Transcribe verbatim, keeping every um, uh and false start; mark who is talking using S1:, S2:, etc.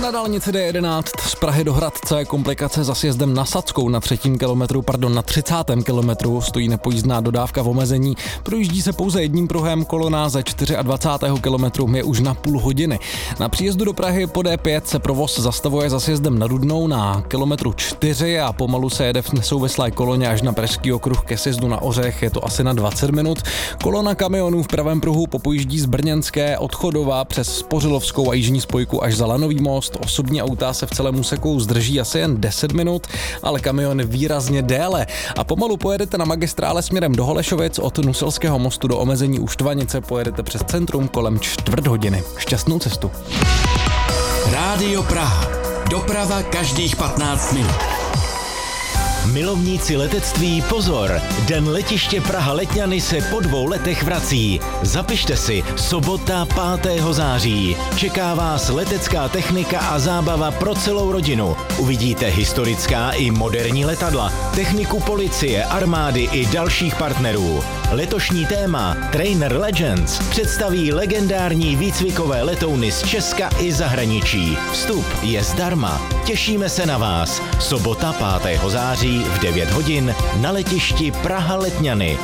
S1: Na dálnici D jedenáct z Prahy do Hradce komplikace za sjezdem na Sadskou na třetím kilometru, pardon, na třicátém kilometru stojí nepojízdná dodávka v omezení. Projíždí se pouze jedním pruhem, kolona ze dvacátého čtvrtého kilometru je už na půl hodiny. Na příjezdu do Prahy po D pět se provoz zastavuje za sjezdem na Dudnou na kilometru čtyři a pomalu se jede v nesouvislé koloně až na Pražský okruh ke sjezdu na Ořech, je to asi na dvacet minut. Kolona kamionů v pravém pruhu popojíždí z Brněnské od Chodova přes Spořilovskou a jižní spojku až za Lanový most. Osobní auta se v celém úseku zdrží asi jen deset minut, ale kamiony výrazně déle. A pomalu pojedete na magistrále směrem do Holešovic, od Nuselského mostu do omezení u Štvanice pojedete přes centrum kolem čtvrt hodiny. Šťastnou cestu.
S2: Rádio Praha. Doprava každých patnáct minut.
S3: Milovníci letectví, pozor! Den letiště Praha Letňany se po dvou letech vrací. Zapište si, sobota pátého září. Čeká vás letecká technika a zábava pro celou rodinu. Uvidíte historická i moderní letadla, techniku policie, armády i dalších partnerů. Letošní téma Trainer Legends představí legendární výcvikové letouny z Česka i zahraničí. Vstup je zdarma. Těšíme se na vás. Sobota pátého září v devět hodin na letišti Praha Letňany.